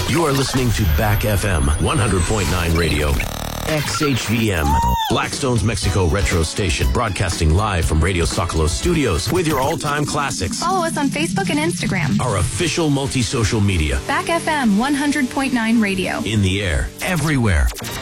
You are listening to Back FM 100.9 Radio. XHVM, Blackstone's Mexico retro station, broadcasting live from Radio Socolos studios with your all-time classics. Follow us on Facebook and Instagram. Our official multi-social media. Back FM 100.9 Radio. In the air, everywhere.